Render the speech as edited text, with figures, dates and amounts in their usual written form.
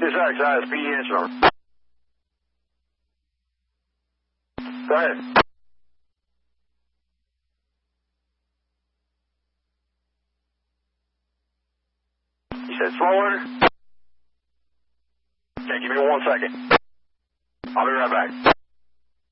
6X, ISP answer. Go ahead. You said slower? Okay, give me 1 second. I'll be right back.